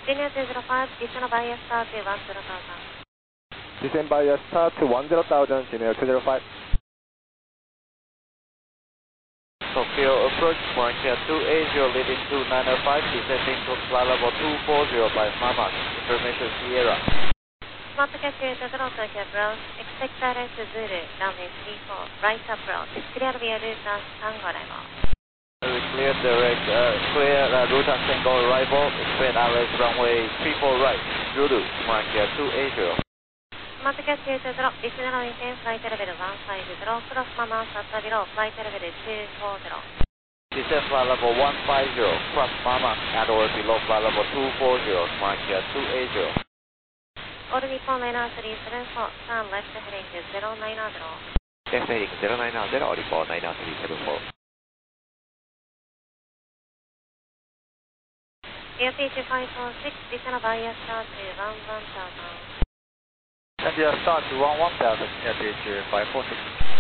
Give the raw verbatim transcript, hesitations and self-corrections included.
Junior two zero five, descend via star to one zero thousand. Descend via star to one zero thousand, Junior two zero five. Tokyo approach, Monaco two eight zero, leading two nine zero five, descending to flight level two four zero by Mama, information Sierra. Smart Catcher two zero Tokyo approach, expect direct to Zulu, runway three four, right approach, clear via route and Tango arrival. We clear direct, uh, clear uh, route and Tango arrival, expect Alex runway three four right, Zulu, Monaco two eight zero. Smart Catcher two zero, descend runway ten, flight level one five zero, cross Mama, Sata below, flight level two four zero. Descend flight level one five zero, cross Mama, and or below flight level two four zero, Monaco two eight zero. All Nippon nine three seven four, turn left heading zero nine zero. Left heading zero nine zero, Nippon nine three seven four. Air T two five four six, descend via star to one one thousand. And you start to one one thousand, Air T two five four six.